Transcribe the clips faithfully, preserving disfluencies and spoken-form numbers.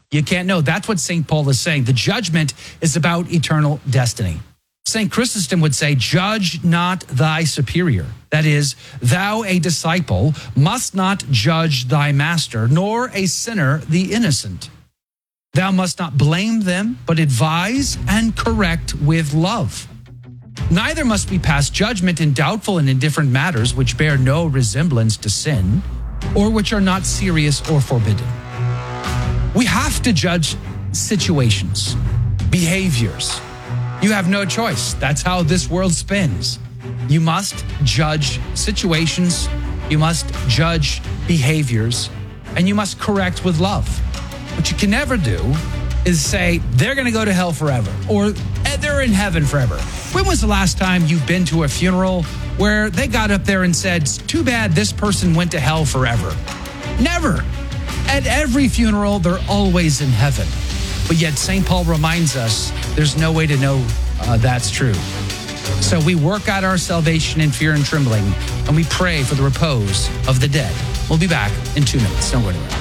You can't know. That's what Saint Paul is saying. The judgment is about eternal destiny. Saint Chrysostom would say, judge not thy superior. That is, thou, a disciple, must not judge thy master, nor a sinner the innocent. Thou must not blame them, but advise and correct with love. Neither must we pass judgment in doubtful and indifferent matters which bear no resemblance to sin, or which are not serious or forbidden. We have to judge situations, behaviors. You have no choice. That's how this world spins. You must judge situations, you must judge behaviors, and you must correct with love. What you can never do is say, they're going to go to hell forever, or they're in heaven forever. When was the last time you've been to a funeral where they got up there and said, it's too bad this person went to hell forever? Never. At every funeral, they're always in heaven. But yet Saint Paul reminds us there's no way to know uh, that's true. So we work out our salvation in fear and trembling, and we pray for the repose of the dead. We'll be back in two minutes. Don't go anywhere.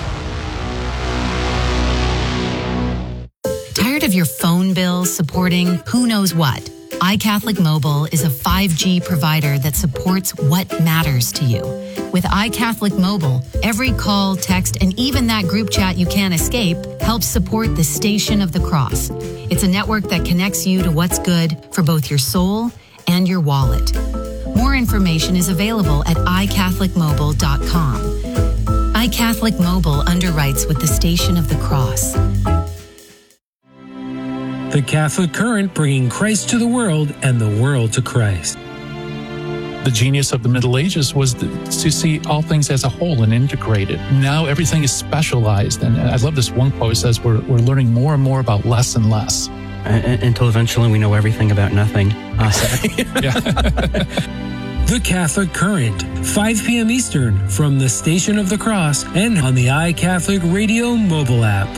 Tired of your phone bill supporting who knows what? iCatholic Mobile is a five G provider that supports what matters to you. With iCatholic Mobile, every call, text, and even that group chat you can't escape helps support the Station of the Cross. It's a network that connects you to what's good for both your soul and your wallet. More information is available at i catholic mobile dot com. iCatholic Mobile underwrites with the Station of the Cross. The Catholic Current, bringing Christ to the world and the world to Christ. The genius of the Middle Ages was to see all things as a whole and integrated. Now everything is specialized. And I love this one quote. It says we're, we're learning more and more about less and less. Uh, until eventually we know everything about nothing. Uh, The Catholic Current, five p.m. Eastern, from the Station of the Cross and on the iCatholic Radio mobile app.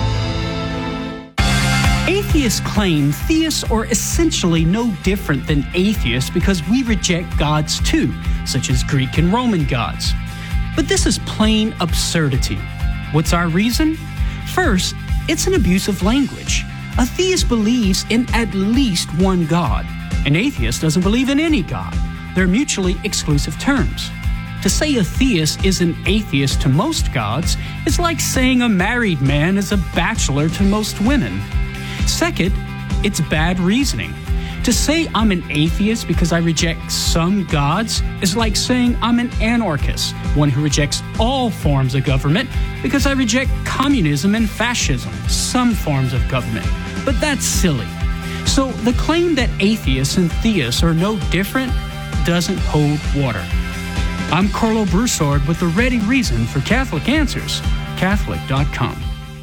Atheists claim theists are essentially no different than atheists because we reject gods too, such as Greek and Roman gods. But this is plain absurdity. What's our reason? First, it's an abuse of language. A theist believes in at least one God. An atheist doesn't believe in any God. They're mutually exclusive terms. To say a theist is an atheist to most gods is like saying a married man is a bachelor to most women. Second, it's bad reasoning. To say I'm an atheist because I reject some gods is like saying I'm an anarchist, one who rejects all forms of government because I reject communism and fascism, some forms of government. But that's silly. So the claim that atheists and theists are no different doesn't hold water. I'm Carlo Broussard with the ready reason for Catholic Answers, Catholic dot com.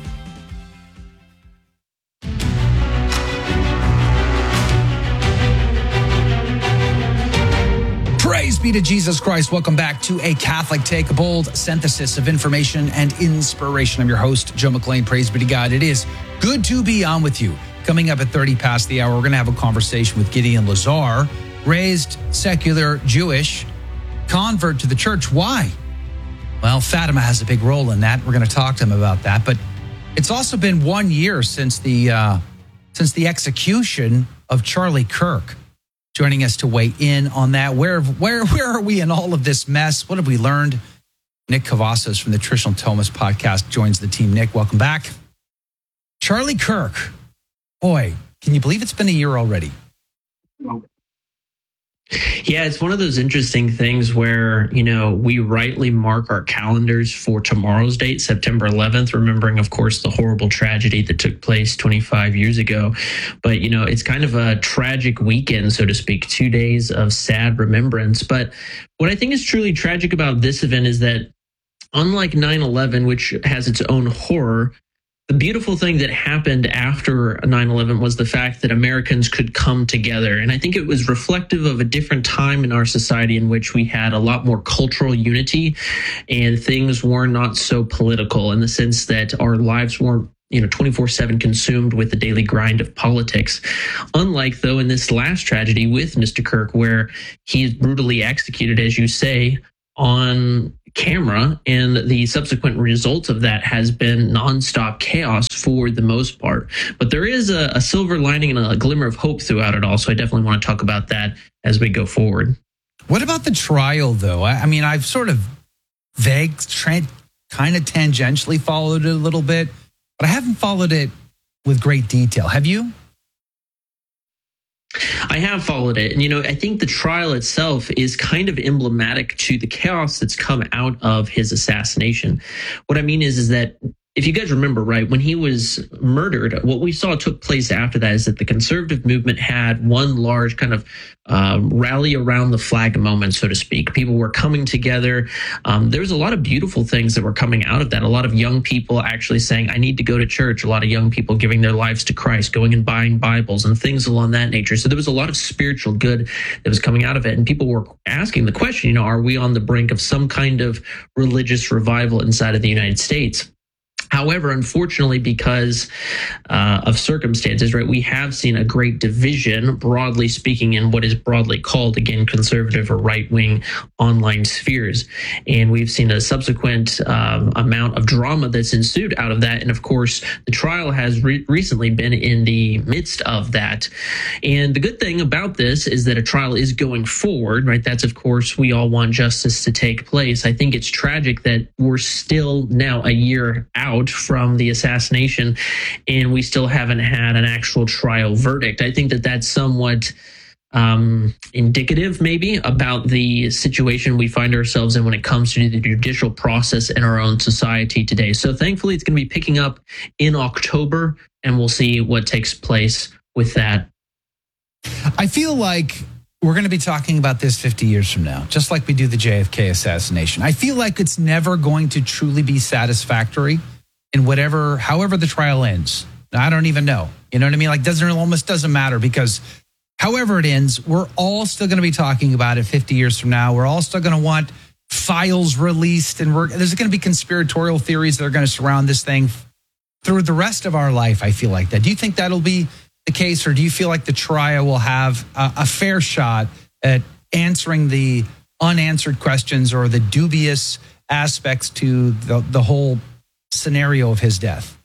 Praise be to Jesus Christ. Welcome back to A Catholic Take, a bold synthesis of information and inspiration. I'm your host, Joe McLean. Praise be to God. It is good to be on with you. Coming up at thirty past the hour, we're going to have a conversation with Gideon Lazar, raised secular Jewish, convert to the church. Why? Well, Fatima has a big role in that. We're going to talk to him about that. But it's also been one year since the uh, since the execution of Charlie Kirk. Joining us to weigh in on that. Where, where, where are we in all of this mess? What have we learned? Nick Cavazos from the Trish and Thomas podcast joins the team. Nick, welcome back. Charlie Kirk. Boy, can you believe it's been a year already? Yeah, it's one of those interesting things where, you know, we rightly mark our calendars for tomorrow's date, September eleventh, remembering, of course, the horrible tragedy that took place twenty-five years ago. But, you know, it's kind of a tragic weekend, so to speak, two days of sad remembrance. But what I think is truly tragic about this event is that, unlike nine eleven, which has its own horror, the beautiful thing that happened after nine eleven was the fact that Americans could come together. And I think it was reflective of a different time in our society in which we had a lot more cultural unity and things were not so political, in the sense that our lives weren't, you know, twenty-four seven consumed with the daily grind of politics. Unlike, though, in this last tragedy with Mister Kirk, where he is brutally executed, as you say, on camera, and the subsequent result of that has been nonstop chaos for the most part. But there is a, a silver lining and a glimmer of hope throughout it all, so I definitely want to talk about that as we go forward. What about the trial, though? I, I mean, I've sort of vague, tra- kind of tangentially followed it a little bit, but I haven't followed it with great detail. Have you? I have followed it. And, you know, I think the trial itself is kind of emblematic to the chaos that's come out of his assassination. What I mean is, is that if you guys remember, right, when he was murdered, what we saw took place after that is that the conservative movement had one large kind of uh, rally around the flag moment, so to speak. People were coming together. Um, there was a lot of beautiful things that were coming out of that. A lot of young people actually saying, I need to go to church. A lot of young people giving their lives to Christ, going and buying Bibles and things along that nature. So there was a lot of spiritual good that was coming out of it. And people were asking the question, you know, are we on the brink of some kind of religious revival inside of the United States? However, unfortunately, because uh, of circumstances, right, we have seen a great division, broadly speaking, in what is broadly called, again, conservative or right-wing online spheres. And we've seen a subsequent um, amount of drama that's ensued out of that. And of course, the trial has re- recently been in the midst of that. And the good thing about this is that a trial is going forward, right? That's, of course, we all want justice to take place. I think it's tragic that we're still now a year out from the assassination, and we still haven't had an actual trial verdict. I think that that's somewhat um, indicative, maybe, about the situation we find ourselves in when it comes to the judicial process in our own society today. So thankfully, it's going to be picking up in October, and we'll see what takes place with that. I feel like we're going to be talking about this fifty years from now, just like we do the J F K assassination. I feel like it's never going to truly be satisfactory in whatever, however the trial ends. I don't even know. You know what I mean? Like, doesn't, it almost doesn't matter, because however it ends, we're all still going to be talking about it fifty years from now. We're all still going to want files released, and we're, there's going to be conspiratorial theories that are going to surround this thing through the rest of our life. I feel like that. Do you think that'll be the case, or do you feel like the trial will have a, a fair shot at answering the unanswered questions or the dubious aspects to the, the whole scenario of his death?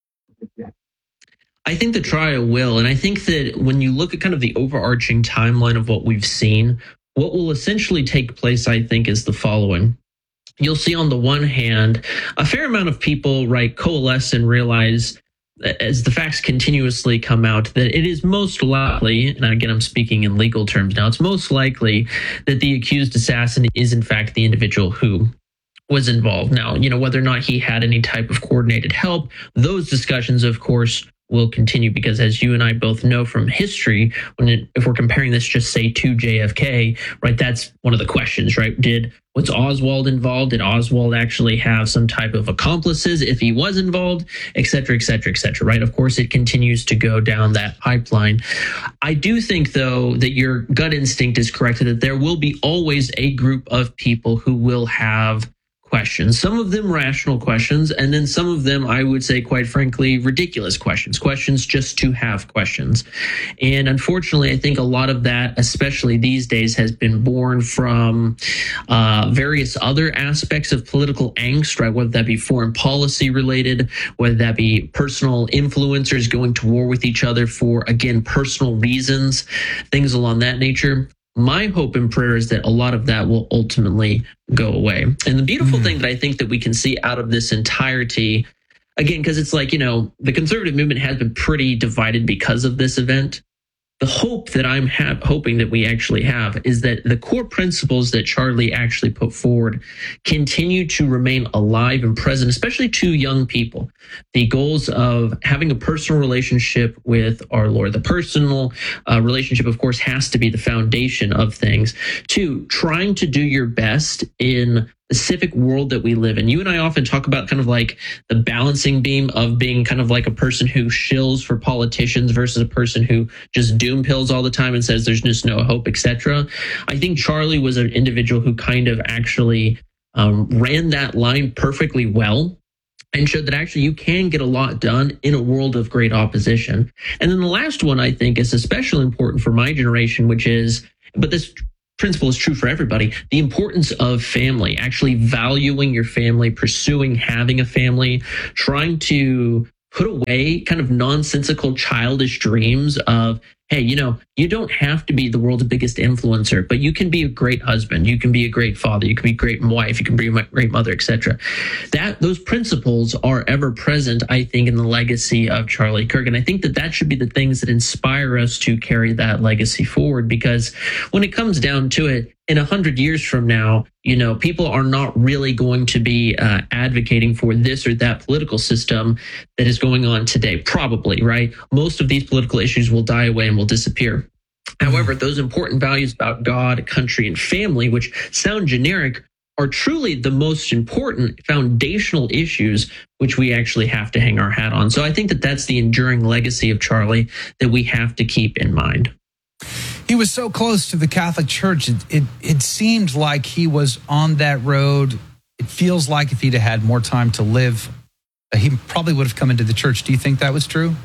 I think the trial will. And I think that when you look at kind of the overarching timeline of what we've seen, what will essentially take place, I think, is the following. You'll see on the one hand, a fair amount of people, right, coalesce and realize, as the facts continuously come out, that it is most likely, and again, I'm speaking in legal terms now, it's most likely that the accused assassin is in fact the individual who was involved. Now, you know, whether or not he had any type of coordinated help, those discussions, of course, will continue, because as you and I both know from history, when it, if we're comparing this just say to J F K, right, that's one of the questions, right? Did, was Oswald involved? Did Oswald actually have some type of accomplices if he was involved, et cetera, et cetera, et cetera, right? Of course, it continues to go down that pipeline. I do think, though, that your gut instinct is correct, that there will be always a group of people who will have questions, some of them rational questions, and then some of them, I would say, quite frankly, ridiculous questions, questions just to have questions. And unfortunately, I think a lot of that, especially these days, has been born from uh, various other aspects of political angst, right? Whether that be foreign policy related, whether that be personal influencers going to war with each other for, again, personal reasons, things along that nature. My hope and prayer is that a lot of that will ultimately go away. And the beautiful mm. thing that I think that we can see out of this entirety, again, because it's like, you know, the conservative movement has been pretty divided because of this event. The hope that I'm ha- hoping that we actually have is that the core principles that Charlie actually put forward continue to remain alive and present, especially to young people. The goals of having a personal relationship with our Lord. The personal uh, relationship, of course, has to be the foundation of things. Two, trying to do your best in the civic world that we live in. You and I often talk about kind of like the balancing beam of being kind of like a person who shills for politicians versus a person who just doom pills all the time and says there's just no hope, et cetera. I think Charlie was an individual who kind of actually um, ran that line perfectly well and showed that actually you can get a lot done in a world of great opposition. And then the last one, I think, is especially important for my generation, which is, but this principle is true for everybody. The importance of family, actually valuing your family, pursuing having a family, trying to put away kind of nonsensical, childish dreams of, hey, you know, you don't have to be the world's biggest influencer, but you can be a great husband, you can be a great father, you can be a great wife, you can be a great mother, et cetera. That those principles are ever present, I think, in the legacy of Charlie Kirk, and I think that that should be the things that inspire us to carry that legacy forward. Because when it comes down to it, in a hundred years from now, you know, people are not really going to be uh, advocating for this or that political system that is going on today. Probably, right? Most of these political issues will die away and will disappear. However, those important values about God, country, and family, which sound generic, are truly the most important foundational issues which we actually have to hang our hat on. So I think that that's the enduring legacy of Charlie that we have to keep in mind. He was so close to the Catholic Church. It, it it seemed like he was on that road. It feels like if he'd had more time to live, he probably would have come into the church. Do you think that was true?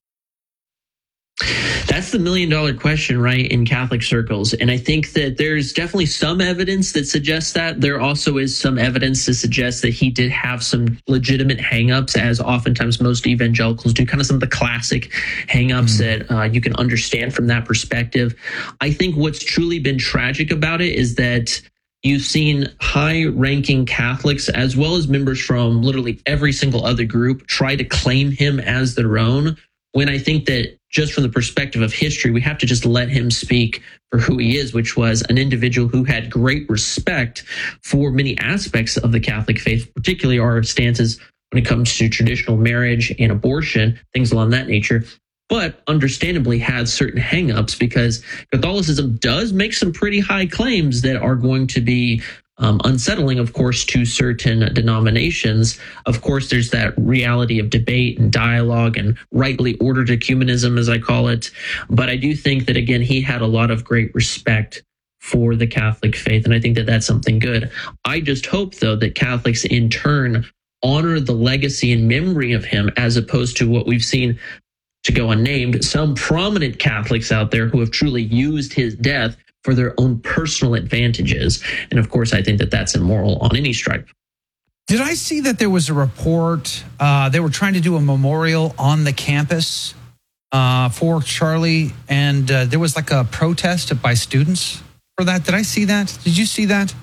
That's the million dollar question, right, in Catholic circles. And I think that there's definitely some evidence that suggests that. There also is some evidence to suggest that he did have some legitimate hangups, as oftentimes most evangelicals do, kind of some of the classic hangups mm-hmm. that uh, you can understand from that perspective. I think what's truly been tragic about it is that you've seen high-ranking Catholics, as well as members from literally every single other group, try to claim him as their own, when I think that just from the perspective of history, we have to just let him speak for who he is, which was an individual who had great respect for many aspects of the Catholic faith, particularly our stances when it comes to traditional marriage and abortion, things along that nature, but understandably had certain hangups because Catholicism does make some pretty high claims that are going to be Um, unsettling, of course, to certain denominations. Of course, there's that reality of debate and dialogue and rightly ordered ecumenism, as I call it. But I do think that, again, he had a lot of great respect for the Catholic faith, and I think that that's something good. I just hope, though, that Catholics in turn honor the legacy and memory of him, as opposed to what we've seen, to go unnamed, some prominent Catholics out there who have truly used his death for their own personal advantages. And of course, I think that that's immoral on any stripe. Did I see that there was a report, uh, they were trying to do a memorial on the campus uh, for Charlie, and uh, there was like a protest by students for that? Did I see that? Did you see that?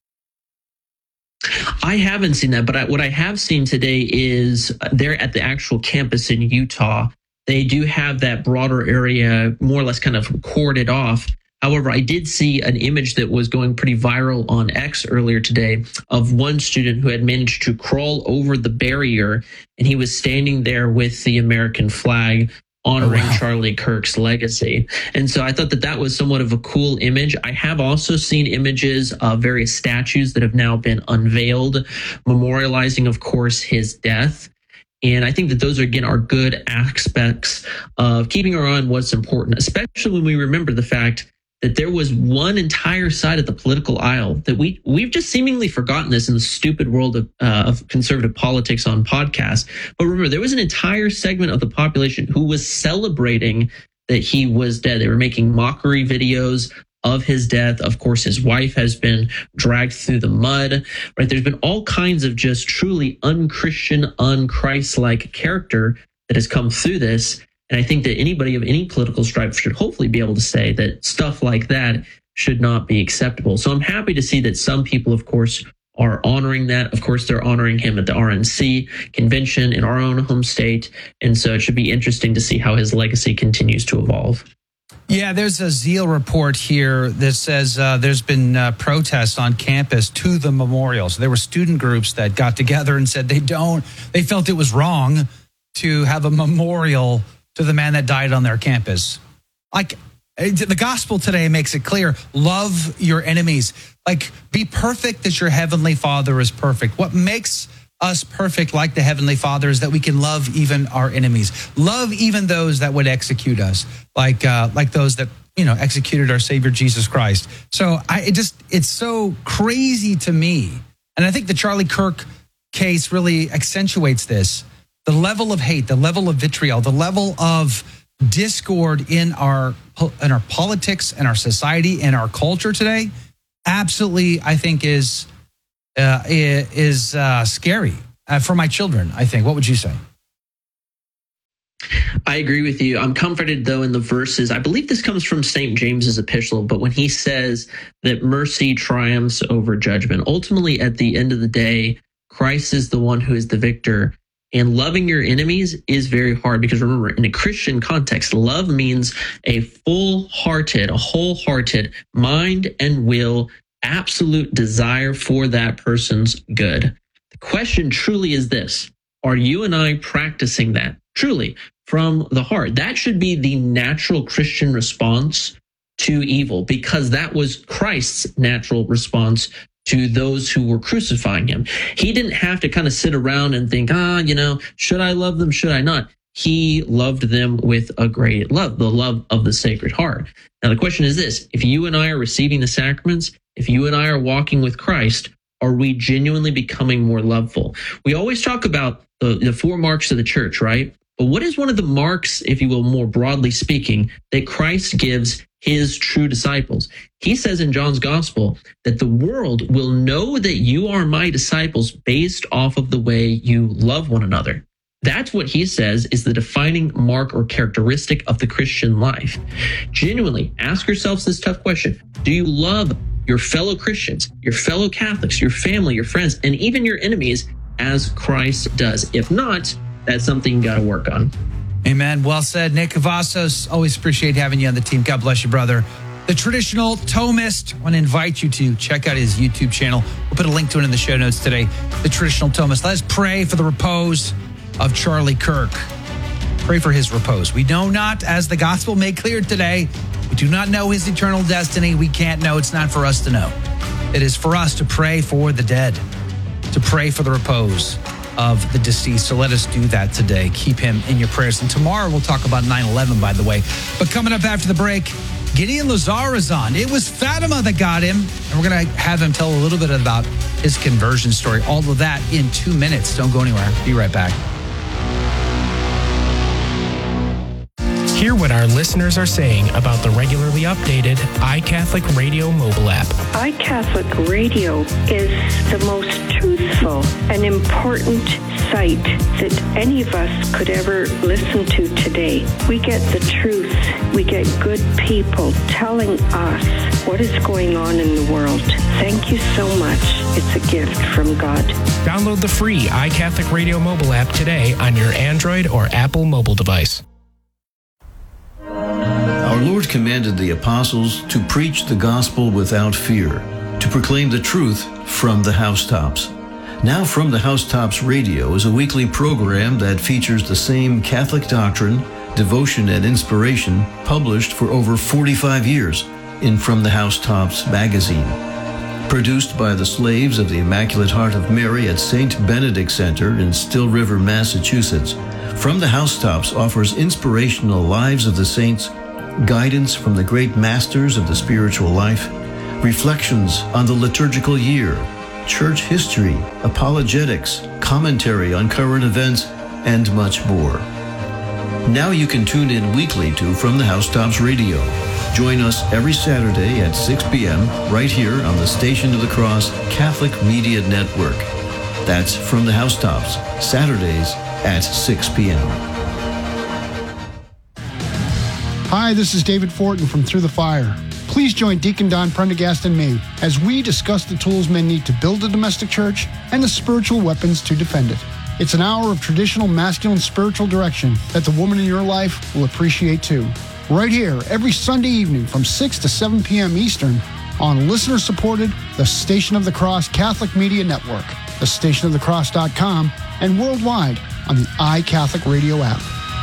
I haven't seen that, but I, what I have seen today is they're at the actual campus in Utah. They do have that broader area more or less kind of corded off. However, I did see an image that was going pretty viral on X earlier today of one student who had managed to crawl over the barrier, and he was standing there with the American flag, honoring oh, wow. Charlie Kirk's legacy. And so I thought that that was somewhat of a cool image. I have also seen images of various statues that have now been unveiled, memorializing, of course, his death. And I think that those, are, again, are good aspects of keeping our eye on what's important, especially when we remember the fact that there was one entire side of the political aisle that we, we've just seemingly forgotten this in the stupid world of, uh, of conservative politics on podcasts. But remember, there was an entire segment of the population who was celebrating that he was dead. They were making mockery videos of his death. Of course, his wife has been dragged through the mud, right? There's been all kinds of just truly unchristian, unchrist-like character that has come through this. And I think that anybody of any political stripe should hopefully be able to say that stuff like that should not be acceptable. So I'm happy to see that some people, of course, are honoring that. Of course, they're honoring him at the R N C convention in our own home state. And so it should be interesting to see how his legacy continues to evolve. Yeah, there's a Zeal report here that says uh, there's been uh, protests on campus to the memorial. So there were student groups that got together and said they don't, they felt it was wrong to have a memorial to the man that died on their campus. Like, the gospel today makes it clear, love your enemies. Like, be perfect as your heavenly Father is perfect. What makes us perfect like the heavenly Father is that we can love even our enemies. Love even those that would execute us, like uh, like those that, you know, executed our Savior Jesus Christ. So I it just it's so crazy to me. And I think the Charlie Kirk case really accentuates this. The level of hate, the level of vitriol, the level of discord in our in our politics and our society and our culture today, absolutely, I think is uh, is uh, scary uh, for my children. I think. What would you say? I agree with you. I'm comforted, though, in the verses. I believe this comes from Saint James's epistle, but when he says that mercy triumphs over judgment, ultimately, at the end of the day, Christ is the one who is the victor. And loving your enemies is very hard because, remember, in a Christian context, love means a full-hearted, a wholehearted mind and will, absolute desire for that person's good. The question truly is this: are you and I practicing that? Truly, from the heart. That should be the natural Christian response to evil, because that was Christ's natural response to those who were crucifying him. He didn't have to kind of sit around and think, ah, you know, should I love them? Should I not? He loved them with a great love, the love of the Sacred Heart. Now, the question is this: if you and I are receiving the sacraments, if you and I are walking with Christ, are we genuinely becoming more loveful? We always talk about the, the four marks of the church, right? But what is one of the marks, if you will, more broadly speaking, that Christ gives his true disciples? He says in John's gospel that the world will know that you are my disciples based off of the way you love one another. That's what he says is the defining mark or characteristic of the Christian life. Genuinely, ask yourselves this tough question: do you love your fellow Christians, your fellow Catholics, your family, your friends, and even your enemies as Christ does? If not, that's something you got to work on. Amen. Well said, Nick Cavazos. Always appreciate having you on the team. God bless you, brother. The Traditional Thomist. I want to invite you to check out his YouTube channel. We'll put a link to it in the show notes today. The Traditional Thomist. Let us pray for the repose of Charlie Kirk. Pray for his repose. We know not, as the gospel made clear today, we do not know his eternal destiny. We can't know. It's not for us to know. It is for us to pray for the dead, to pray for the repose of the deceased. So let us do that today. Keep him in your prayers. And tomorrow we'll talk about nine eleven, by the way. But coming up after the break, Gideon Lazar is on. It was Fatima that got him. And we're going to have him tell a little bit about his conversion story. All of that in two minutes. Don't go anywhere. Be right back. Hear what our listeners are saying about the regularly updated iCatholic Radio mobile app. iCatholic Radio is the most truthful and important site that any of us could ever listen to today. We get the truth. We get good people telling us what is going on in the world. Thank you so much. It's a gift from God. Download the free iCatholic Radio mobile app today on your Android or Apple mobile device. Our Lord commanded the apostles to preach the gospel without fear, to proclaim the truth from the housetops. Now From the Housetops Radio is a weekly program that features the same Catholic doctrine, devotion, and inspiration published for over forty-five years in From the Housetops magazine. Produced by the Slaves of the Immaculate Heart of Mary at Saint Benedict Center in Still River, Massachusetts, From the Housetops offers inspirational lives of the saints, guidance from the great masters of the spiritual life, reflections on the liturgical year, church history, apologetics, commentary on current events, and much more. Now you can tune in weekly to From the Housetops Radio. Join us every Saturday at six p.m. right here on the Station of the Cross Catholic Media Network. That's From the Housetops, Saturdays at six p.m. Hi, this is David Fortin from Through the Fire. Please join Deacon Don Prendergast and me as we discuss the tools men need to build a domestic church and the spiritual weapons to defend it. It's an hour of traditional masculine spiritual direction that the woman in your life will appreciate too. Right here, every Sunday evening from six to seven p.m. Eastern on listener-supported The Station of the Cross Catholic Media Network, the station of the cross dot com, and worldwide on the iCatholic Radio app.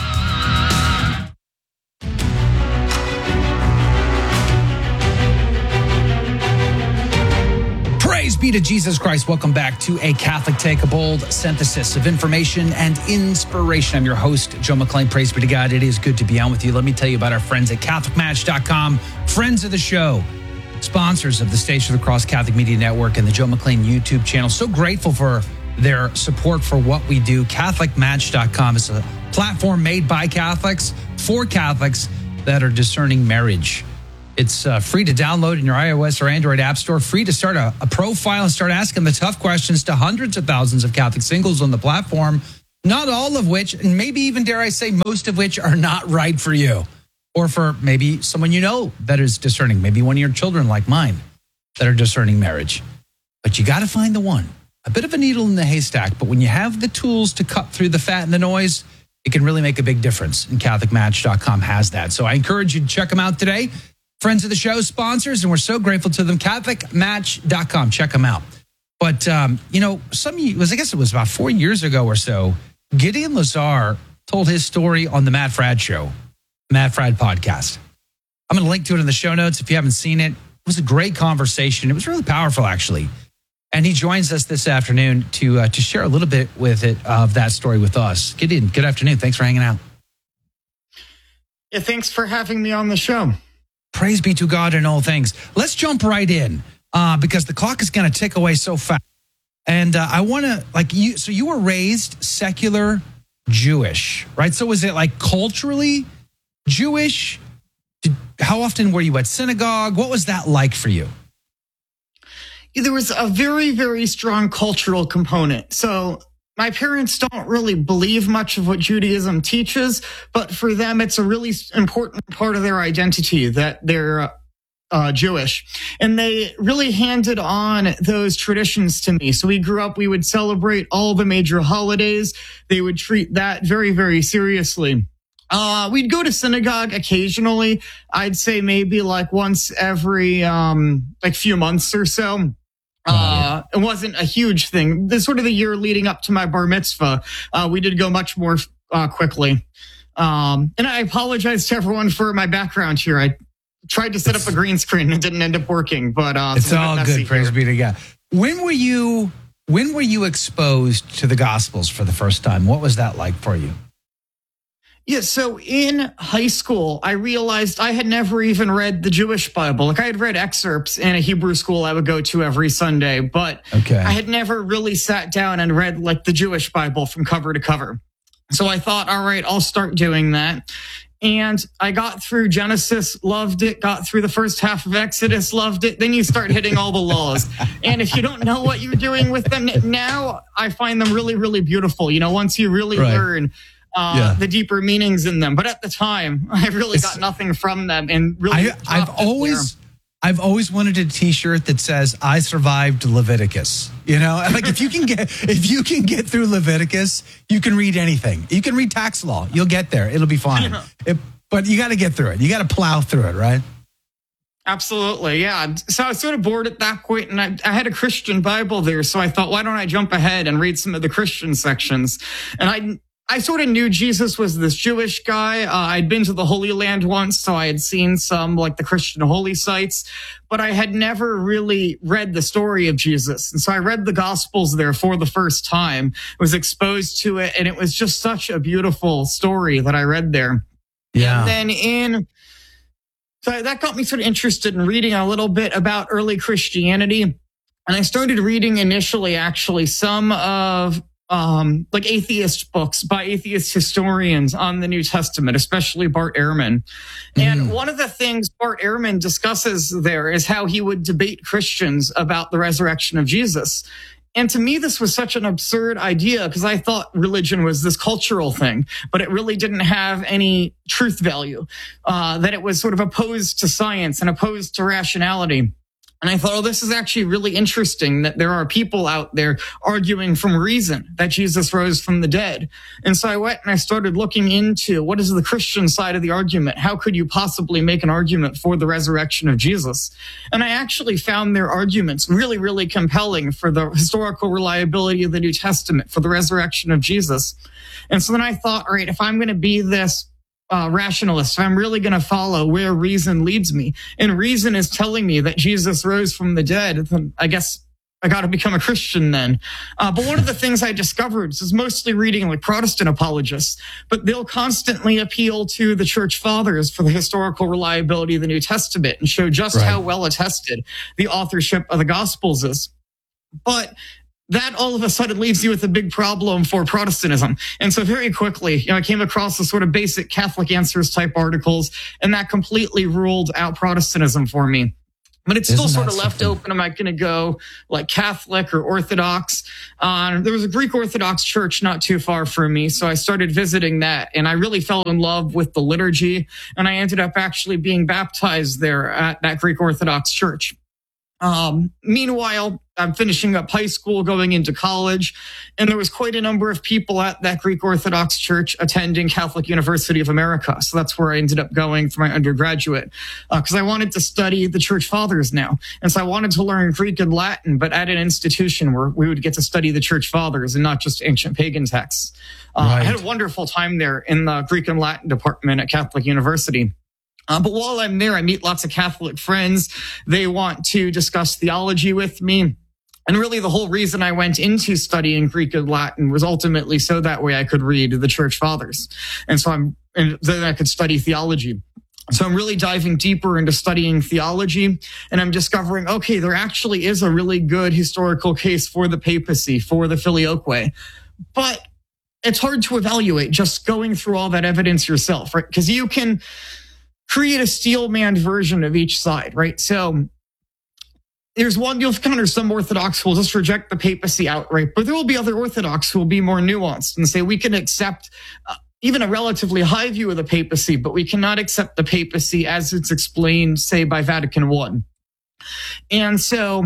Praise be to Jesus Christ. Welcome back to A Catholic Take, a bold synthesis of information and inspiration. I'm your host, Joe McClain. Praise be to God. It is good to be on with you. Let me tell you about our friends at Catholic Match dot com, friends of the show, sponsors of the Station of the Cross Catholic Media Network and the Joe McClain YouTube channel. So grateful for their support for what we do. Catholic Match dot com is a platform made by Catholics for Catholics that are discerning marriage. It's uh, free to download in your iOS or Android app store, free to start a, a profile and start asking the tough questions to hundreds of thousands of Catholic singles on the platform, not all of which, and maybe even, dare I say, most of which are not right for you. Or for maybe someone you know that is discerning, maybe one of your children like mine that are discerning marriage. But you got to find the one. A bit of a needle in the haystack, but when you have the tools to cut through the fat and the noise, it can really make a big difference. And Catholic Match dot com has that. So I encourage you to check them out today. Friends of the show, sponsors, and we're so grateful to them. Catholic Match dot com. Check them out. But, um, you know, some, I guess it was about four years ago or so, Gideon Lazar told his story on the Matt Fradd Show, Matt Fradd podcast. I'm going to link to it in the show notes if you haven't seen it. It was a great conversation. It was really powerful, actually. And he joins us this afternoon to uh, to share a little bit with it of that story with us. Gideon, good afternoon. Thanks for hanging out. Yeah, thanks for having me on the show. Praise be to God in all things. Let's jump right in uh, because the clock is going to tick away so fast. And uh, I want to, like, you, so you were raised secular Jewish, right? So was it like culturally Jewish? Did, how often were you at synagogue? What was that like for you? There was a very, very strong cultural component. So my parents don't really believe much of what Judaism teaches, but for them, it's a really important part of their identity that they're uh, Jewish. And they really handed on those traditions to me. So we grew up, we would celebrate all the major holidays. They would treat that very, very seriously. Uh, we'd go to synagogue occasionally. I'd say maybe like once every um, like few months or so. Uh, it wasn't a huge thing. This sort of the year leading up to my bar mitzvah, uh, we did go much more uh, quickly. Um, and I apologize to everyone for my background here. I tried to set up a green screen and it didn't end up working, but uh, it's all good. Praise be to God. When were you? When were you exposed to the Gospels for the first time? What was that like for you? Yeah, so in high school, I realized I had never even read the Jewish Bible. Like I had read excerpts in a Hebrew school I would go to every Sunday, but okay. I had never really sat down and read like the Jewish Bible from cover to cover. So I thought, all right, I'll start doing that. And I got through Genesis, loved it, got through the first half of Exodus, loved it. Then you start hitting all the laws. And if you don't know what you're doing with them now, I find them really, really beautiful. You know, once you really right. learn Uh, yeah. the deeper meanings in them. But at the time, I really it's, got nothing from them. And really, I, I've always, there. I've always wanted a T-shirt that says "I survived Leviticus." You know, like if you can get, if you can get through Leviticus, you can read anything. You can read tax law. You'll get there. It'll be fine. It, but you got to get through it. You got to plow through it, right? Absolutely, yeah. So I was sort of bored at that point, and I, I had a Christian Bible there. So I thought, why don't I jump ahead and read some of the Christian sections? And I. I sort of knew Jesus was this Jewish guy. Uh, I'd been to the Holy Land once, so I had seen some like the Christian holy sites, but I had never really read the story of Jesus. And so I read the Gospels there for the first time, was exposed to it, and it was just such a beautiful story that I read there. Yeah. And then in, so that got me sort of interested in reading a little bit about early Christianity. And I started reading initially, actually, some of Um, like atheist books by atheist historians on the New Testament, especially Bart Ehrman. And mm. one of the things Bart Ehrman discusses there is how he would debate Christians about the resurrection of Jesus. And to me, this was such an absurd idea because I thought religion was this cultural thing, but it really didn't have any truth value, uh, that it was sort of opposed to science and opposed to rationality. And I thought, oh, this is actually really interesting that there are people out there arguing from reason that Jesus rose from the dead. And so I went and I started looking into what is the Christian side of the argument? How could you possibly make an argument for the resurrection of Jesus? And I actually found their arguments really, really compelling for the historical reliability of the New Testament, for the resurrection of Jesus. And so then I thought, all right, if I'm going to be this Uh, rationalist, I'm really going to follow where reason leads me. And reason is telling me that Jesus rose from the dead. Then I guess I got to become a Christian then. Uh, but one of the things I discovered is mostly reading like Protestant apologists, but they'll constantly appeal to the church fathers for the historical reliability of the New Testament and show just right. how well attested the authorship of the Gospels is. But that all of a sudden leaves you with a big problem for Protestantism. And so very quickly, you know, I came across the sort of basic Catholic Answers type articles, and that completely ruled out Protestantism for me. But it's still Isn't sort that of left something? open. Am I going to go like Catholic or Orthodox? Uh, there was a Greek Orthodox church not too far from me, so I started visiting that, and I really fell in love with the liturgy, and I ended up actually being baptized there at that Greek Orthodox church. Um, meanwhile, I'm finishing up high school, going into college, and there was quite a number of people at that Greek Orthodox church attending Catholic University of America. So that's where I ended up going for my undergraduate, because uh, I wanted to study the church fathers now. And so I wanted to learn Greek and Latin, but at an institution where we would get to study the church fathers and not just ancient pagan texts. Uh, Right. I had a wonderful time there in the Greek and Latin department at Catholic University. Uh, but while I'm there, I meet lots of Catholic friends. They want to discuss theology with me. And really the whole reason I went into studying Greek and Latin was ultimately so that way I could read the church fathers. And so I'm, and then I could study theology. So I'm really diving deeper into studying theology, and I'm discovering, okay, there actually is a really good historical case for the papacy, for the filioque. But it's hard to evaluate just going through all that evidence yourself, right? Because you can create a steel-manned version of each side, right? So there's one, you'll encounter some Orthodox who will just reject the papacy outright, but there will be other Orthodox who will be more nuanced and say we can accept uh, even a relatively high view of the papacy, but we cannot accept the papacy as it's explained, say, by Vatican One. And so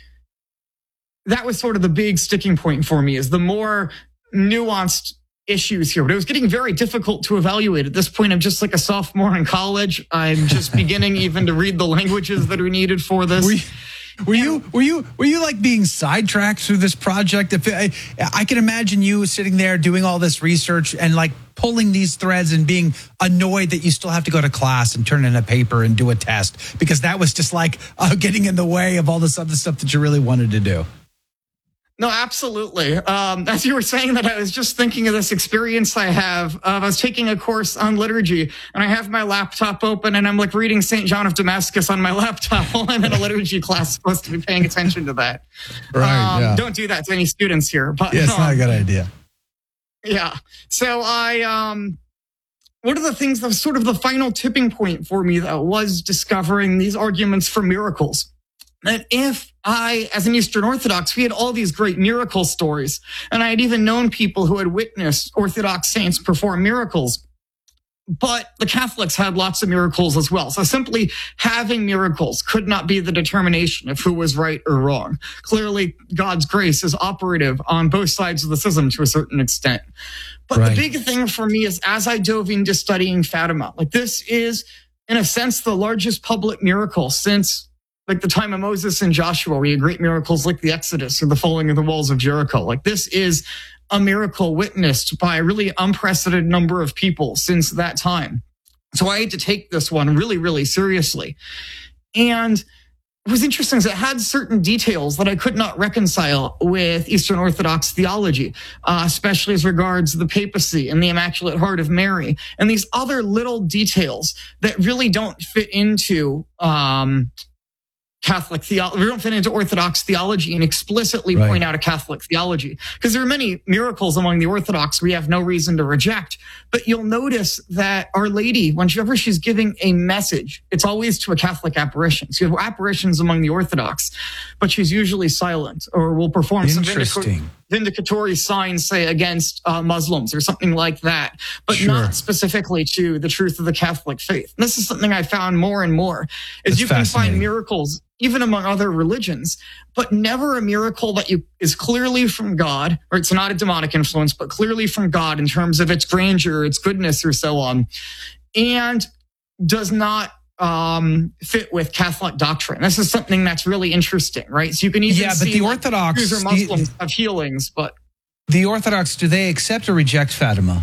that was sort of the big sticking point for me, is the more nuanced issues here. But it was getting very difficult to evaluate. At this point, I'm just like a sophomore in college. I'm just beginning even to read the languages that are needed for this. Were you, were you were you were you like being sidetracked through this project? If I, I can imagine you sitting there doing all this research and like pulling these threads and being annoyed that you still have to go to class and turn in a paper and do a test, because that was just like uh, getting in the way of all this other stuff that you really wanted to do. No, absolutely. Um, as you were saying that, I was just thinking of this experience I have. Uh, I was taking a course on liturgy, and I have my laptop open, and I'm like reading Saint John of Damascus on my laptop while I'm in a liturgy class, supposed to be paying attention to that. Right, um, yeah. Don't do that to any students here. But Yeah, it's um, not a good idea. Yeah. So I, um, one of the things that was sort of the final tipping point for me, though, was discovering these arguments for miracles. That if I, as an Eastern Orthodox, we had all these great miracle stories, and I had even known people who had witnessed Orthodox saints perform miracles, but the Catholics had lots of miracles as well. So simply having miracles could not be the determination of who was right or wrong. Clearly, God's grace is operative on both sides of the schism to a certain extent. But Right. the big thing for me is, as I dove into studying Fatima, like this is, in a sense, the largest public miracle since like the time of Moses and Joshua, we had great miracles like the Exodus or the falling of the walls of Jericho. Like this is a miracle witnessed by a really unprecedented number of people since that time. So I had to take this one really, really seriously. And it was interesting because it had certain details that I could not reconcile with Eastern Orthodox theology, uh, especially as regards the papacy and the Immaculate Heart of Mary, and these other little details that really don't fit into um Catholic theology. We don't fit into Orthodox theology and explicitly Right. point out a Catholic theology, because there are many miracles among the Orthodox we have no reason to reject. But you'll notice that Our Lady, whenever she's giving a message, it's always to a Catholic apparition. So you have apparitions among the Orthodox, but she's usually silent or will perform some vindic- Interesting. vindicatory signs, say, against uh, Muslims or something like that, but Sure. not specifically to the truth of the Catholic faith. And this is something I found more and more, is That's you can find fascinating. miracles even among other religions, but never a miracle that you is clearly from God, or it's not a demonic influence, but clearly from God in terms of its grandeur, its goodness, or so on, and does not um, fit with Catholic doctrine. This is something that's really interesting, right? So you can even Yeah, but see the like, Orthodox- Jews or Muslims have healings, but The Orthodox, do they accept or reject Fatima?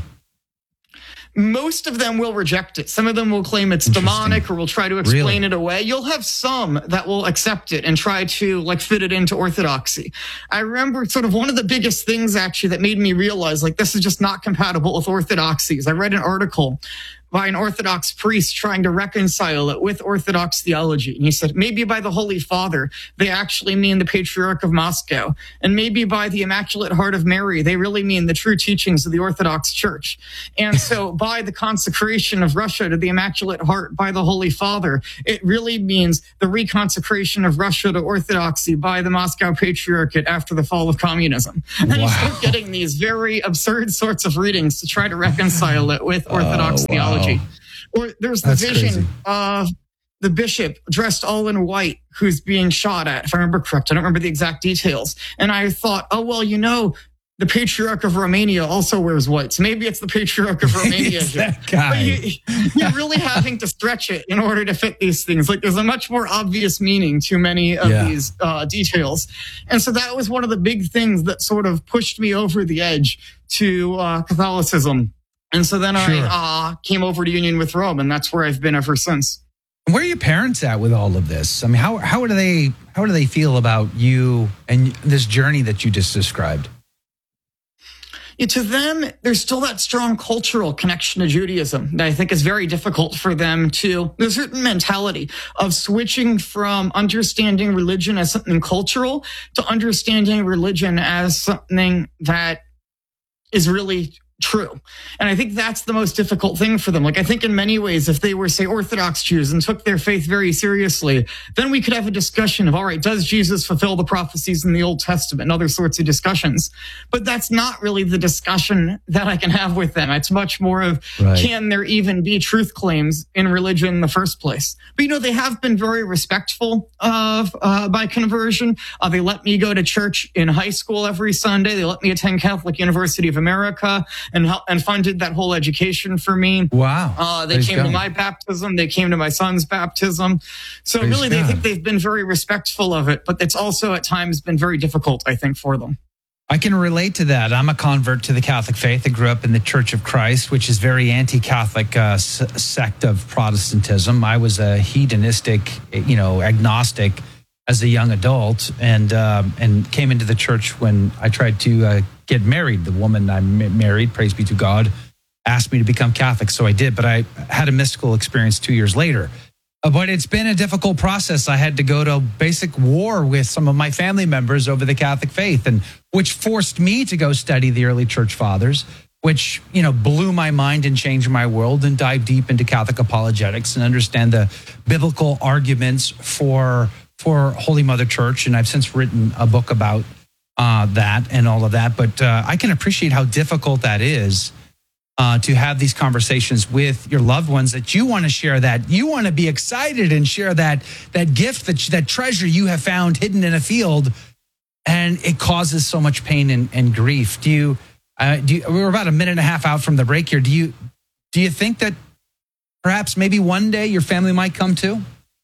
most of them will reject it. Some of them will claim it's demonic or will try to explain Really? it away. You'll have some that will accept it and try to like fit it into orthodoxy. I remember sort of one of the biggest things actually that made me realize like this is just not compatible with orthodoxy is I read an article by an Orthodox priest trying to reconcile it with Orthodox theology. And he said, maybe by the Holy Father, they actually mean the Patriarch of Moscow. And maybe by the Immaculate Heart of Mary, they really mean the true teachings of the Orthodox Church. And so by the consecration of Russia to the Immaculate Heart by the Holy Father, it really means the reconsecration of Russia to Orthodoxy by the Moscow Patriarchate after the fall of communism. And wow. you start getting these very absurd sorts of readings to try to reconcile it with Orthodox oh, wow. theology. Or there's the That's vision crazy. of the bishop dressed all in white who's being shot at, if I remember correct. I don't remember the exact details. And I thought, oh, well, you know, the Patriarch of Romania also wears white. So maybe it's the Patriarch of Romania. that guy. But you, you're really having to stretch it in order to fit these things. Like there's a much more obvious meaning to many of yeah. these uh, details. And so that was one of the big things that sort of pushed me over the edge to uh, Catholicism. And so then sure. I uh, came over to Union with Rome, and that's where I've been ever since. Where are your parents at with all of this? I mean, how how do they how do they feel about you and this journey that you just described? Yeah, to them, there's still that strong cultural connection to Judaism that I think is very difficult for them to. There's a certain mentality of switching from understanding religion as something cultural to understanding religion as something that is really true. And I think that's the most difficult thing for them. Like, I think in many ways, if they were, say, Orthodox Jews and took their faith very seriously, then we could have a discussion of, all right, does Jesus fulfill the prophecies in the Old Testament and other sorts of discussions? But that's not really the discussion that I can have with them. It's much more of, right. can there even be truth claims in religion in the first place? But, you know, they have been very respectful of uh, my conversion. Uh, they let me go to church in high school every Sunday. They let me attend Catholic University of America. And help, and funded that whole education for me. Wow. Uh, they came to my baptism. They came to my son's baptism. So Praise really, God. They think they've been very respectful of it, but it's also at times been very difficult, I think, for them. I can relate to that. I'm a convert to the Catholic faith. I grew up in the Church of Christ, which is very anti-Catholic uh, s- sect of Protestantism. I was a hedonistic, you know, agnostic as a young adult, and um, and came into the church when I tried to uh, get married. The woman I married, praise be to God, asked me to become Catholic, so I did. But I had a mystical experience two years later. Uh, but it's been a difficult process. I had to go to basic war with some of my family members over the Catholic faith, and which forced me to go study the early church fathers, which, you know, blew my mind and changed my world, and dive deep into Catholic apologetics and understand the biblical arguments for for Holy Mother Church. And I've since written a book about uh, that and all of that. But uh, I can appreciate how difficult that is uh, to have these conversations with your loved ones, that you want to share that. You want to be excited and share that that gift, that, that treasure you have found hidden in a field. And it causes so much pain and, and grief. Do you, uh, do you, we're about a minute and a half out from the break here. Do you, do you think that perhaps maybe one day your family might come to?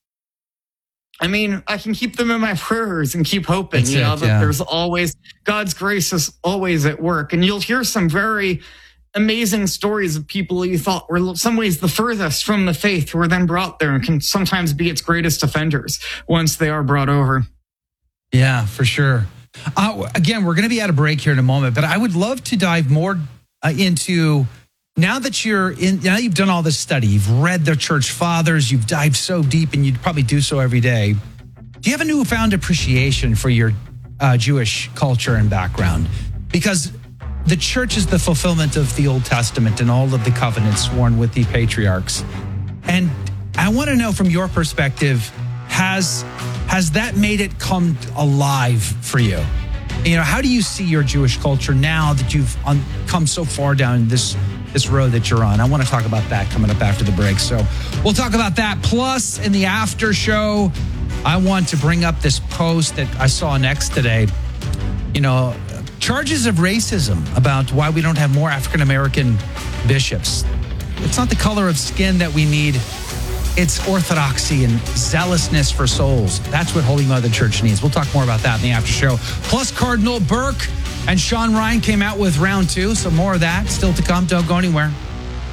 I mean, I can keep them in my prayers and keep hoping, That's you know, it, that yeah. there's always, God's grace is always at work. And you'll hear some very amazing stories of people you thought were in some ways the furthest from the faith who are then brought there and can sometimes be its greatest offenders once they are brought over. Yeah, for sure. Uh, again, we're going to be at a break here in a moment, but I would love to dive more uh, into, now that you're in, now you've done all this study, you've read the church fathers, you've dived so deep, and you'd probably do so every day. Do you have a newfound appreciation for your uh, Jewish culture and background? Because the church is the fulfillment of the Old Testament and all of the covenants sworn with the patriarchs. And I want to know from your perspective, has has that made it come alive for you? You know, how do you see your Jewish culture now that you've un- come so far down this this road that you're on? I want to talk about that coming up after the break. So we'll talk about that. Plus, in the after show, I want to bring up this post that I saw next today. You know, charges of racism about why we don't have more African-American bishops. It's not the color of skin that we need. It's orthodoxy and zealousness for souls. That's what Holy Mother Church needs. We'll talk more about that in the after show. Plus, Cardinal Burke and Sean Ryan came out with round two. So more of that still to come. Don't go anywhere.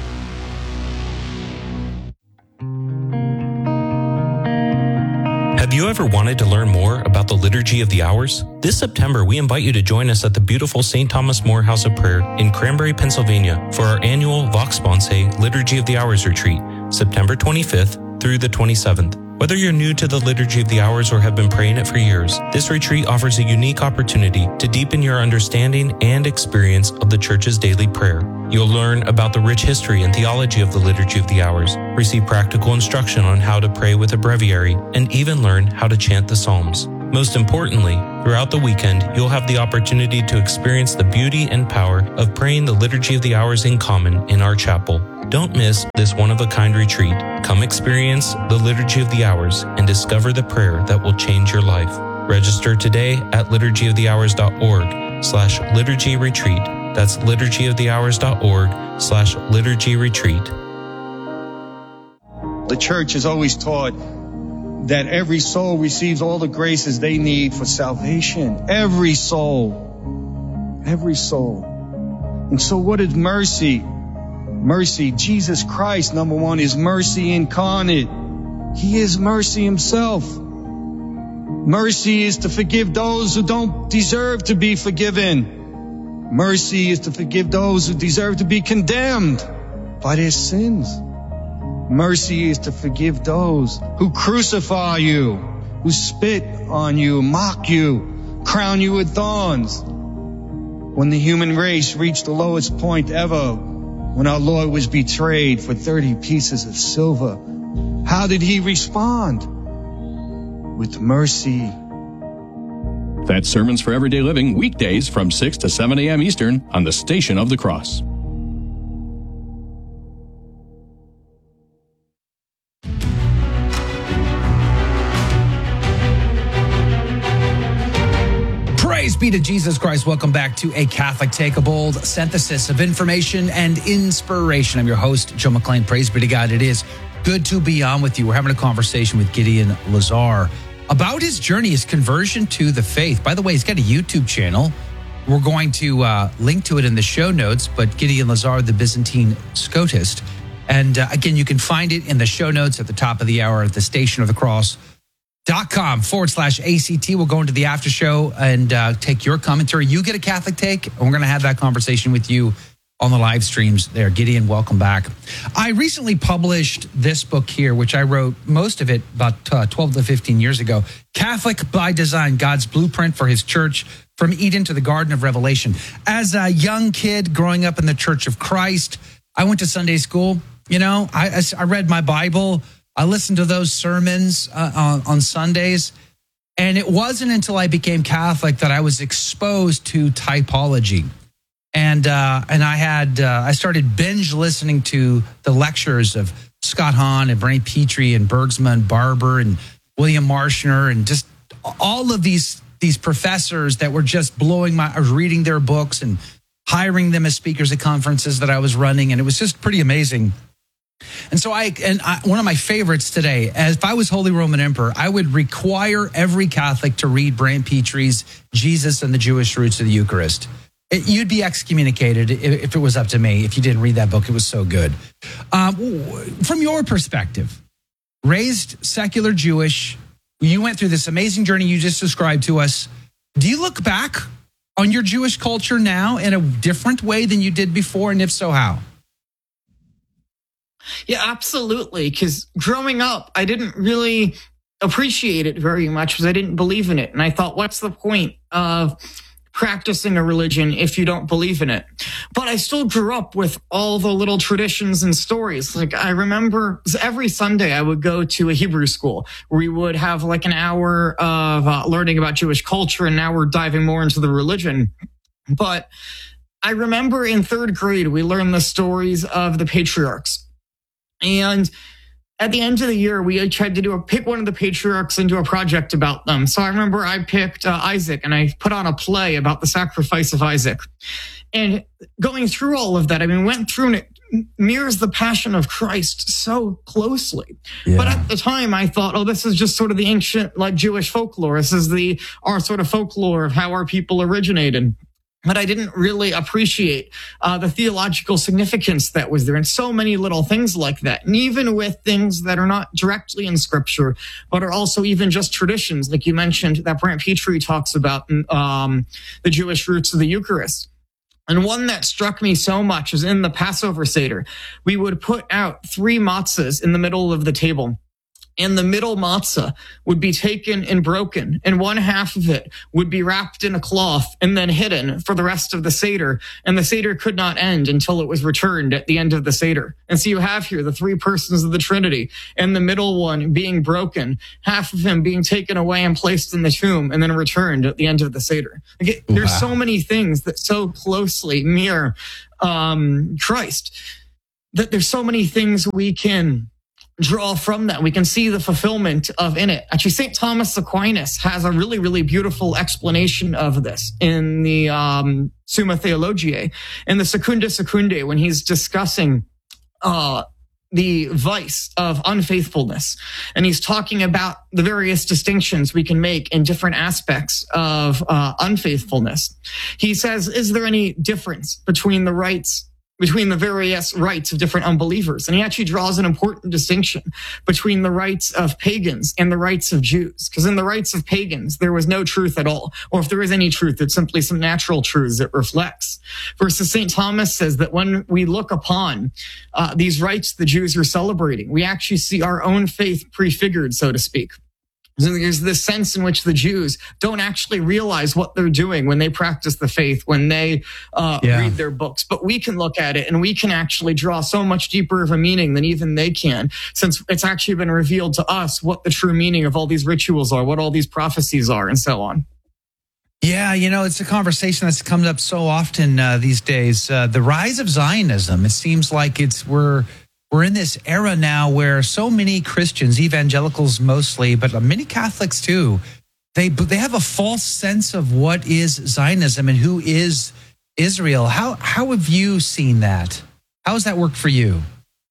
Have you ever wanted to learn more about the Liturgy of the Hours? This September, we invite you to join us at the beautiful Saint Thomas More House of Prayer in Cranberry, Pennsylvania for our annual Vox Sponsae Liturgy of the Hours retreat, September twenty-fifth through the twenty-seventh. Whether you're new to the Liturgy of the Hours or have been praying it for years, this retreat offers a unique opportunity to deepen your understanding and experience of the Church's daily prayer. You'll learn about the rich history and theology of the Liturgy of the Hours, receive practical instruction on how to pray with a breviary, and even learn how to chant the Psalms. Most importantly, throughout the weekend, you'll have the opportunity to experience the beauty and power of praying the Liturgy of the Hours in common in our chapel. Don't miss this one-of-a-kind retreat. Come experience the Liturgy of the Hours and discover the prayer that will change your life. Register today at liturgy of the hours dot org slash liturgy retreat. That's liturgy of the hours dot org slash liturgy retreat. The church has always taught that every soul receives all the graces they need for salvation. Every soul. Every soul. And so what is mercy? Mercy, Jesus Christ, number one, is mercy incarnate. He is mercy himself. Mercy is to forgive those who don't deserve to be forgiven. Mercy is to forgive those who deserve to be condemned by their sins. Mercy is to forgive those who crucify you, who spit on you, mock you, crown you with thorns. When the human race reached the lowest point ever, when our Lord was betrayed for thirty pieces of silver, how did he respond? With mercy. That's Sermons for Everyday Living, weekdays from six to seven a.m. Eastern on the Station of the Cross. Praise be to Jesus Christ. Welcome back to A Catholic Take, a bold synthesis of information and inspiration. I'm your host, Joe McLean. Praise be to God. It is good to be on with you. We're having a conversation with Gideon Lazar about his journey, his conversion to the faith. By the way, he's got a YouTube channel. We're going to uh, link to it in the show notes, but Gideon Lazar, the Byzantine Scotist. And uh, again, you can find it in the show notes at the top of the hour at the Station of the Cross. Dot com forward slash ACT. We'll go into the after show and uh, take your commentary. You get a Catholic take, and we're going to have that conversation with you on the live streams there. Gideon, welcome back. I recently published this book here, which I wrote most of it about uh, twelve to fifteen years ago. Catholic by Design, God's Blueprint for His Church, from Eden to the Garden of Revelation. As a young kid growing up in the Church of Christ, I went to Sunday school. You know, I, I read my Bible. I listened to those sermons uh, on, on Sundays, and it wasn't until I became Catholic that I was exposed to typology. And uh, and I had uh, I started binge listening to the lectures of Scott Hahn and Bernie Petrie and Bergsma, Barber and William Marshner, and just all of these these professors that were just blowing my. I was reading their books and hiring them as speakers at conferences that I was running, and it was just pretty amazing. And so I, and I, one of my favorites today, as if I was Holy Roman Emperor, I would require every Catholic to read Brant Petrie's Jesus and the Jewish Roots of the Eucharist. It, you'd be excommunicated if, if it was up to me, if you didn't read that book. It was so good. Um, from your perspective, raised secular Jewish, you went through this amazing journey you just described to us. Do you look back on your Jewish culture now in a different way than you did before? And if so, how? Yeah, absolutely. Because growing up, I didn't really appreciate it very much because I didn't believe in it. And I thought, what's the point of practicing a religion if you don't believe in it? But I still grew up with all the little traditions and stories. Like I remember every Sunday I would go to a Hebrew school where we would have like an hour of uh, learning about Jewish culture, and now we're diving more into the religion. But I remember in third grade, we learned the stories of the patriarchs. And at the end of the year, we tried to do a pick one of the patriarchs and do a project about them. So I remember I picked uh, Isaac, and I put on a play about the sacrifice of Isaac. And going through all of that, I mean, went through and it mirrors the passion of Christ so closely. Yeah. But at the time, I thought, oh, this is just sort of the ancient, like Jewish folklore. This is the our sort of folklore of how our people originated. but I didn't really appreciate uh, the theological significance that was there, and so many little things like that. And even with things that are not directly in Scripture, but are also even just traditions, like you mentioned, that Brant Petrie talks about um, the Jewish roots of the Eucharist. And one that struck me so much is in the Passover Seder. We would put out three matzahs in the middle of the table. And the middle matzah would be taken and broken, and one half of it would be wrapped in a cloth and then hidden for the rest of the Seder. And the Seder could not end until it was returned at the end of the Seder. And so you have here the three persons of the Trinity, and the middle one being broken, half of him being taken away and placed in the tomb and then returned at the end of the Seder. Like, there's wow. so many things that so closely mirror um, Christ, that there's so many things we can draw from that. We can see the fulfillment of in it. Actually, Saint Thomas Aquinas has a really, really beautiful explanation of this in the um, Summa Theologiae, in the Secunda Secundae, when he's discussing uh, the vice of unfaithfulness. And he's talking about the various distinctions we can make in different aspects of uh, unfaithfulness. He says, is there any difference between the rights between the various rites of different unbelievers? And he actually draws an important distinction between the rites of pagans and the rites of Jews. Because in the rites of pagans, there was no truth at all. Or if there is any truth, it's simply some natural truths it reflects. Versus Saint Thomas says that when we look upon uh, these rites the Jews are celebrating, we actually see our own faith prefigured, so to speak. There's this sense in which the Jews don't actually realize what they're doing when they practice the faith, when they uh, yeah. read their books. But we can look at it and we can actually draw so much deeper of a meaning than even they can, since it's actually been revealed to us what the true meaning of all these rituals are, what all these prophecies are, and so on. Yeah, you know, it's a conversation that's come up so often uh, these days. Uh, the rise of Zionism, it seems like it's we're... We're in this era now where so many Christians, evangelicals mostly, but many Catholics too, they they have a false sense of what is Zionism and who is Israel. How how have you seen that? How has that worked for you?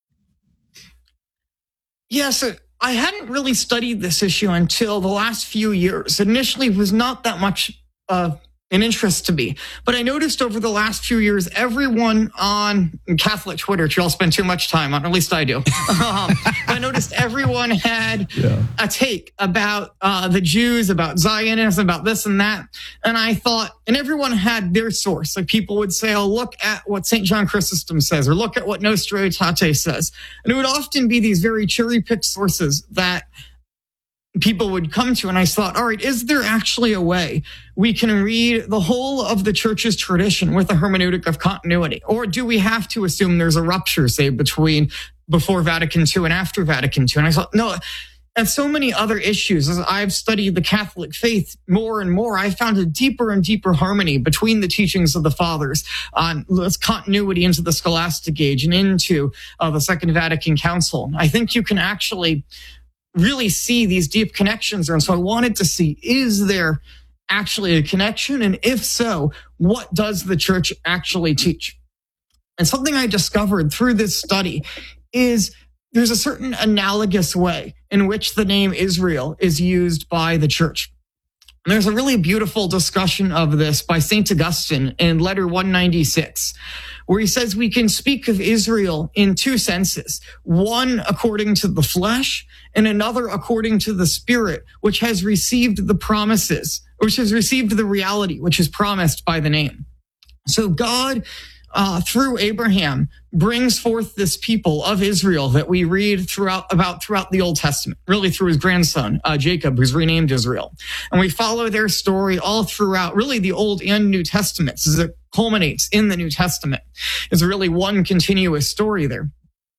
Yes, yeah, so I hadn't really studied this issue until the last few years. Initially, it was not that much uh, an interest to me. But I noticed over the last few years, everyone on Catholic Twitter, which you all spend too much time on, or at least I do. um, I noticed everyone had yeah. a take about uh, the Jews, about Zionism, about this and that. And I thought, and everyone had their source. Like people would say, oh, look at what Saint John Chrysostom says, or look at what Nostra Aetate says. And it would often be these very cherry-picked sources that people would come to. And I thought, all right, is there actually a way we can read the whole of the church's tradition with a hermeneutic of continuity? Or do we have to assume there's a rupture, say, between before Vatican Two and after Vatican Two? And I thought, no, and so many other issues. As I've studied the Catholic faith more and more, I found a deeper and deeper harmony between the teachings of the fathers on this continuity into the scholastic age and into uh, the Second Vatican Council. I think you can actually really see these deep connections there. And so I wanted to see, is there actually a connection? And if so, what does the church actually teach? And something I discovered through this study is there's a certain analogous way in which the name Israel is used by the church. And there's a really beautiful discussion of this by Saint Augustine in letter one ninety-six, where he says we can speak of Israel in two senses, one according to the flesh and another according to the spirit, which has received the promises, which has received the reality, which is promised by the name. So God, uh, through Abraham, brings forth this people of Israel that we read throughout about throughout the Old Testament, really through his grandson, uh, Jacob, who's renamed Israel. And we follow their story all throughout, really the Old and New Testaments, as it culminates in the New Testament. It's really one continuous story there.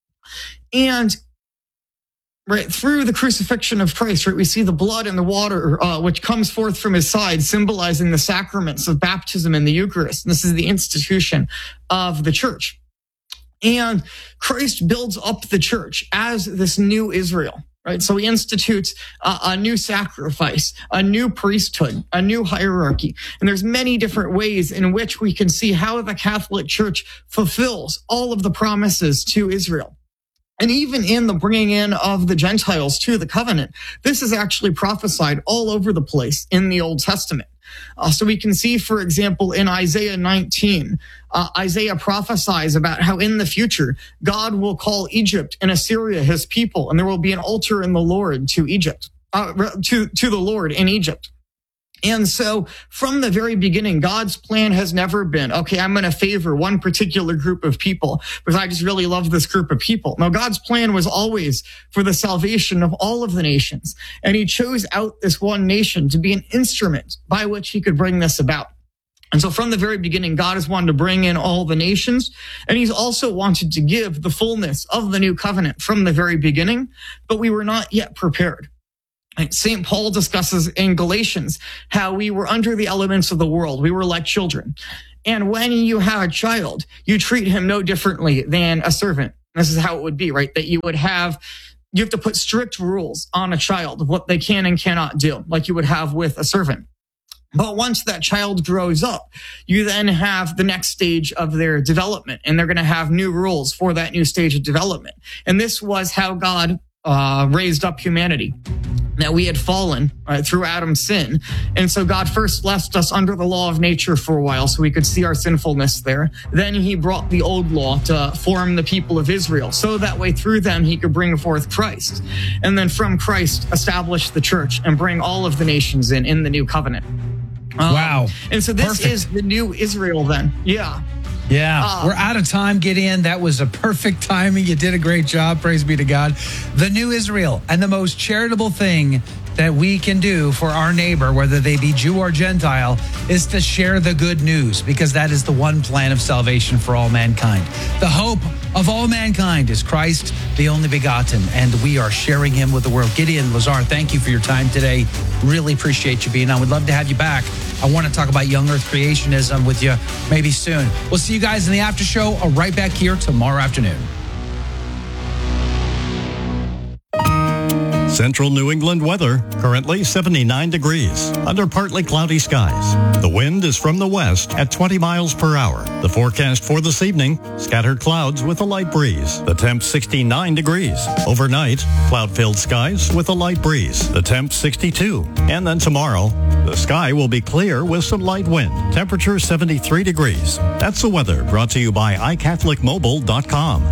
And right through the crucifixion of Christ, right, we see the blood and the water, uh, which comes forth from his side, symbolizing the sacraments of baptism and the Eucharist. And this is the institution of the church. And Christ builds up the church as this new Israel, right? So he institutes uh, a new sacrifice, a new priesthood, a new hierarchy. And there's many different ways in which we can see how the Catholic Church fulfills all of the promises to Israel. And even in the bringing in of the Gentiles to the covenant, this is actually prophesied all over the place in the Old Testament. Uh, so we can see, for example, in Isaiah nineteen, uh, Isaiah prophesies about how in the future, God will call Egypt and Assyria his people, and there will be an altar in the Lord to Egypt, uh, to, to the Lord in Egypt. And so from the very beginning, God's plan has never been, okay, I'm going to favor one particular group of people because I just really love this group of people. No, God's plan was always for the salvation of all of the nations. And he chose out this one nation to be an instrument by which he could bring this about. And so from the very beginning, God has wanted to bring in all the nations, and he's also wanted to give the fullness of the new covenant from the very beginning, but we were not yet prepared. Saint Paul discusses in Galatians how we were under the elements of the world. We were like children. And when you have a child, you treat him no differently than a servant. This is how it would be, right? That you would have, you have to put strict rules on a child of what they can and cannot do, like you would have with a servant. But once that child grows up, you then have the next stage of their development, and they're going to have new rules for that new stage of development. And this was how God uh, raised up humanity. That we had fallen right, through Adam's sin. And so God first left us under the law of nature for a while so we could see our sinfulness there. Then he brought the old law to form the people of Israel. So that way through them he could bring forth Christ. And then from Christ establish the church and bring all of the nations in, in the new covenant. Um, wow. And so this Perfect. is the new Israel then. Yeah. Yeah, uh, we're out of time, Gideon. That was a perfect timing. You did a great job. Praise be to God. The new Israel, and the most charitable thing that we can do for our neighbor, whether they be Jew or Gentile, is to share the good news, because that is the one plan of salvation for all mankind. The hope of all mankind is Christ, the only begotten, and we are sharing him with the world. Gideon Lazar, thank you for your time today. Really appreciate you being on. We'd love to have you back. I want to talk about young earth creationism with you maybe soon. We'll see you guys in the after show right back here tomorrow afternoon. Central New England weather, currently seventy-nine degrees, under partly cloudy skies. The wind is from the west at twenty miles per hour. The forecast for this evening, scattered clouds with a light breeze. The temp sixty-nine degrees. Overnight, cloud-filled skies with a light breeze. The temp sixty-two. And then tomorrow, the sky will be clear with some light wind. Temperature seventy-three degrees. That's the weather brought to you by i catholic mobile dot com.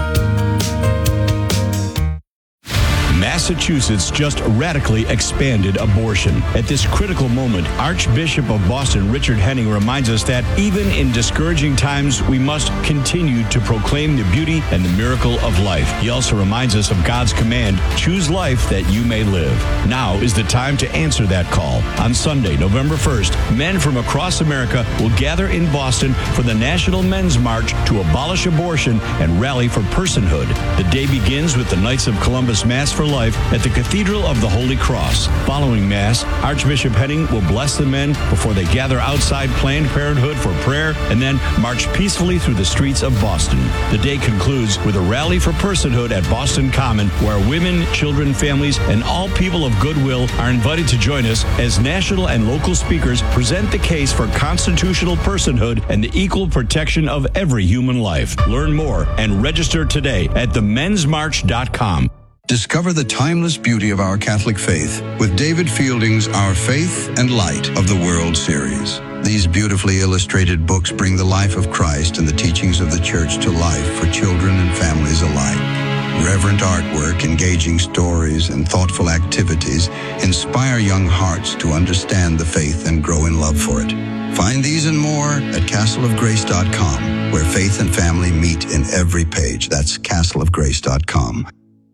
Massachusetts just radically expanded abortion. At this critical moment, Archbishop of Boston Richard Henning reminds us that even in discouraging times, we must continue to proclaim the beauty and the miracle of life. He also reminds us of God's command, choose life that you may live. Now is the time to answer that call. On Sunday, November first, men from across America will gather in Boston for the National Men's March to abolish abortion and rally for personhood. The day begins with the Knights of Columbus Mass for Life at the Cathedral of the Holy Cross. Following Mass, Archbishop Henning will bless the men before they gather outside Planned Parenthood for prayer and then march peacefully through the streets of Boston. The day concludes with a rally for personhood at Boston Common, where women, children, families, and all people of goodwill are invited to join us as national and local speakers present the case for constitutional personhood and the equal protection of every human life. Learn more and register today at the mens march dot com. Discover the timeless beauty of our Catholic faith with David Fielding's Our Faith and Light of the World series. These beautifully illustrated books bring the life of Christ and the teachings of the Church to life for children and families alike. Reverent artwork, engaging stories, and thoughtful activities inspire young hearts to understand the faith and grow in love for it. Find these and more at castle of grace dot com, where faith and family meet in every page. That's castle of grace dot com.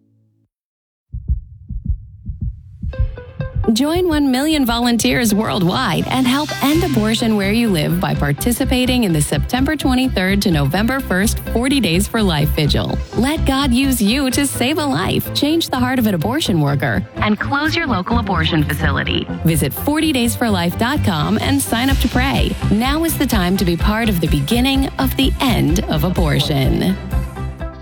Join one million volunteers worldwide and help end abortion where you live by participating in the September twenty-third to November first forty Days for Life Vigil. Let God use you to save a life, change the heart of an abortion worker, and close your local abortion facility. Visit forty days for life dot com and sign up to pray. Now is the time to be part of the beginning of the end of abortion.